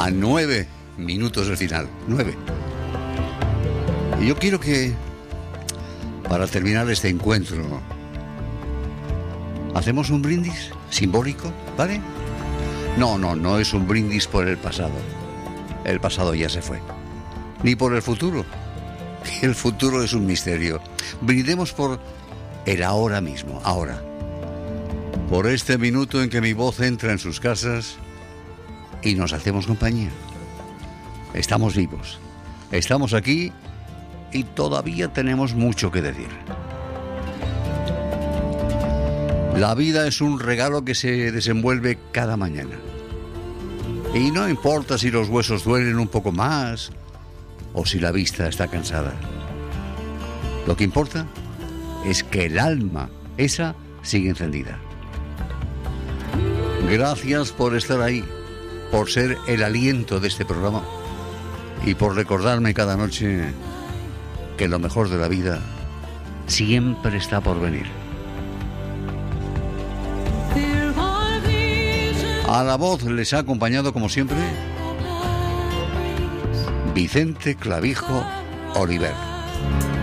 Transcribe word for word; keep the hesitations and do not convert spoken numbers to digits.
a nueve minutos del final. Nueve. Y yo quiero que, para terminar este encuentro, hacemos un brindis simbólico, ¿vale? No, no, no es un brindis por el pasado. El pasado ya se fue. Ni por el futuro. El futuro es un misterio. Brindemos por el ahora mismo, ahora. Por este minuto en que mi voz entra en sus casas y nos hacemos compañía. Estamos vivos. Estamos aquí y todavía tenemos mucho que decir. La vida es un regalo que se desenvuelve cada mañana. Y no importa si los huesos duelen un poco más o si la vista está cansada. Lo que importa es que el alma, esa, sigue encendida. Gracias por estar ahí, por ser el aliento de este programa y por recordarme cada noche que lo mejor de la vida siempre está por venir. A la voz les ha acompañado, como siempre, Vicente Clavijo Oliver.